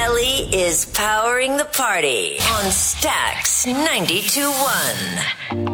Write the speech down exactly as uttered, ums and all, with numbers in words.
Kelly is powering the party on Stax ninety-two point one.